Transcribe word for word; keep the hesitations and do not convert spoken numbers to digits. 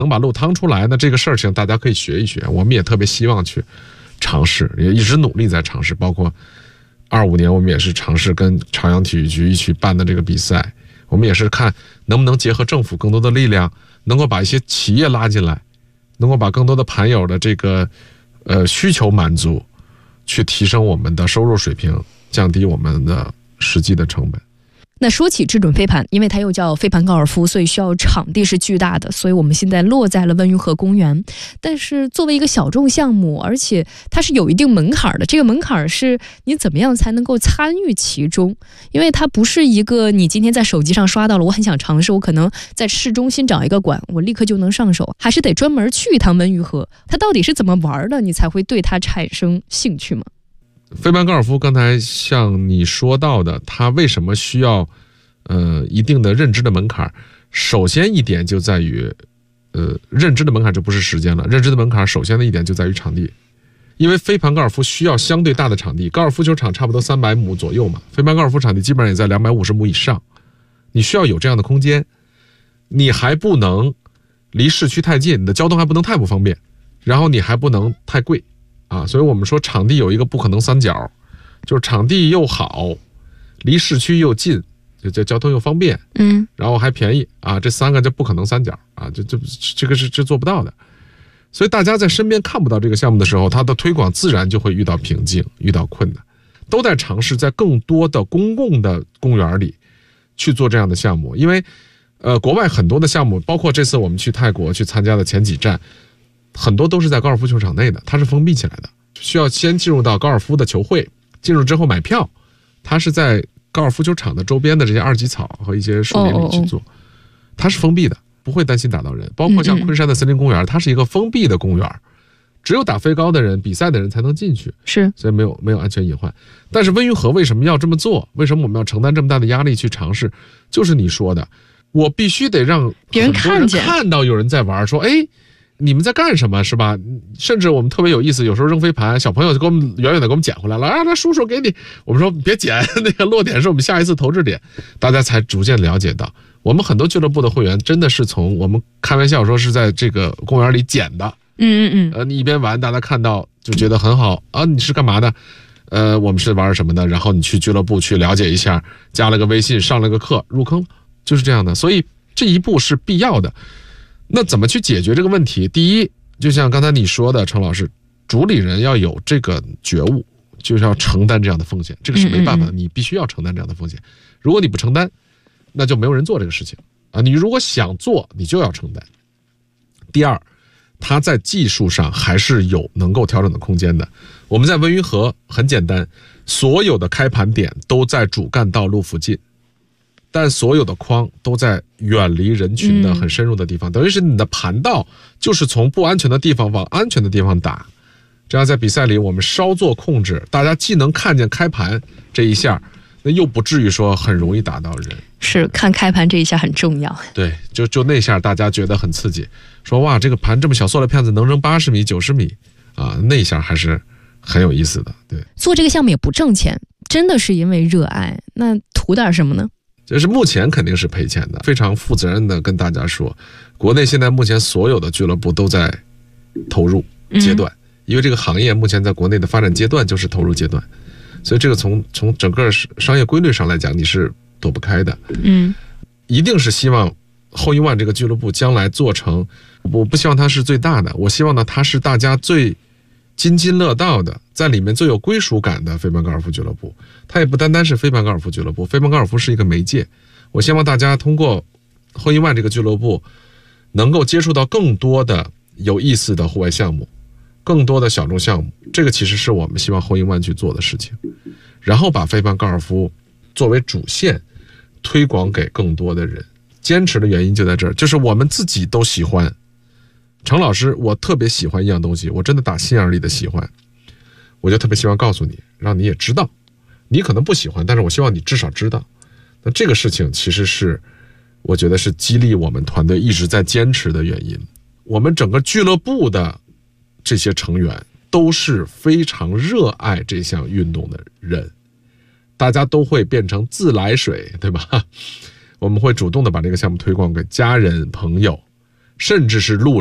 能把路趟出来，那这个事儿情大家可以学一学，我们也特别希望去尝试，也一直努力在尝试，包括二五年我们也是尝试跟朝阳体育局一起办的这个比赛，我们也是看能不能结合政府更多的力量，能够把一些企业拉进来，能够把更多的盘友的这个呃需求满足，去提升我们的收入水平，降低我们的实际的成本。 那说起这种飞盘，因为它又叫飞盘高尔夫，所以需要场地是巨大的，所以我们现在落在了温榆河公园。但是作为一个小众项目，而且它是有一定门槛的，这个门槛是你怎么样才能够参与其中，因为它不是一个你今天在手机上刷到了，我很想尝试，我可能在市中心找一个馆，我立刻就能上手，还是得专门去一趟温榆河。它到底是怎么玩的，你才会对它产生兴趣吗？ 飞盘高尔夫刚才像你说到的，它为什么需要呃一定的认知的门槛？首先一点就在于呃认知的门槛就不是时间了，认知的门槛首先的一点就在于场地。因为飞盘高尔夫需要相对大的场地，高尔夫球场差不多三百亩左右嘛，飞盘高尔夫场地基本上也在两百五十亩以上，你需要有这样的空间，你还不能离市区太近，你的交通还不能太不方便，然后你还不能太贵啊，所以我们说场地有一个不可能三角，就是场地又好，离市区又近，就这交通又方便， 嗯， 然后还便宜啊，这三个就不可能三角啊，这这这个是这做不到的。所以大家在身边看不到这个项目的时候，它的推广自然就会遇到瓶颈，遇到困难，都在尝试在更多的公共的公园里去做这样的项目。因为呃，国外很多的项目，包括这次我们去泰国去参加的前几站，很多都是在高尔夫球场内的，它是封闭起来的，需要先进入到高尔夫的球会，进入之后买票，它是在高尔夫球场的周边的这些二级草和一些树林里去做，它是封闭的，不会担心打到人。包括像昆山的森林公园，它是一个封闭的公园，只有打飞高的人、比赛的人才能进去， 是， 所以没有没有安全隐患。但是温榆河为什么要这么做？为什么我们要承担这么大的压力去尝试？就是你说的，我必须得让别人看见， 看到有人在玩，说，哎，你们在干什么，是吧？甚至我们特别有意思，有时候扔飞盘，小朋友就给我们远远的给我们捡回来了，啊，那叔叔给你。我们说别捡，那个落点是我们下一次投掷点。大家才逐渐了解到，我们很多俱乐部的会员真的是从我们开玩笑说是在这个公园里捡的。 嗯嗯嗯。 呃，你一边玩，大家看到就觉得很好啊，你是干嘛的？呃，我们是玩什么的？然后你去俱乐部去了解一下，加了个微信，上了个课，入坑了，就是这样的。所以这一步是必要的。那怎么去解决这个问题？第一，就像刚才你说的，程老师，主理人要有这个觉悟，就是要承担这样的风险，这个是没办法的，你必须要承担这样的风险。如果你不承担，那就没有人做这个事情啊。你如果想做，你就要承担。第二，它在技术上还是有能够调整的空间的。我们在温榆河很简单，所有的开盘点都在主干道路附近，但所有的框都在远离人群的很深入的地方，嗯、等于是你的盘道就是从不安全的地方往安全的地方打。这样在比赛里我们稍作控制，大家既能看见开盘这一下，那又不至于说很容易打到人。 是，看开盘这一下很重要。 对，就就那下大家觉得很刺激，说哇，这个盘这么小，塑料片子能扔八十米、九十米啊，那下还是很有意思的。对， 做这个项目也不挣钱，真的是因为热爱。那图点什么呢？ 就是目前肯定是赔钱的，非常负责任的跟大家说，国内现在目前所有的俱乐部都在投入阶段，嗯、因为这个行业目前在国内的发展阶段就是投入阶段，所以这个从从整个商业规律上来讲，你是躲不开的。嗯，一定是希望后一万这个俱乐部将来做成，我不希望它是最大的，我希望呢它是大家最津津乐道的，在里面最有归属感的飞盘高尔夫俱乐部。它也不单单是飞盘高尔夫俱乐部，飞盘高尔夫是一个媒介。我希望大家通过后一万这个俱乐部，能够接触到更多的有意思的户外项目，更多的小众项目。这个其实是我们希望后一万去做的事情。然后把飞盘高尔夫作为主线，推广给更多的人。坚持的原因就在这儿，就是我们自己都喜欢。程老师，我特别喜欢一样东西，我真的打心眼里的喜欢，我就特别希望告诉你，让你也知道。你可能不喜欢，但是我希望你至少知道。那这个事情其实是我觉得是激励我们团队一直在坚持的原因。我们整个俱乐部的这些成员都是非常热爱这项运动的人，大家都会变成自来水，对吧？我们会主动的把这个项目推广给家人朋友， 甚至是路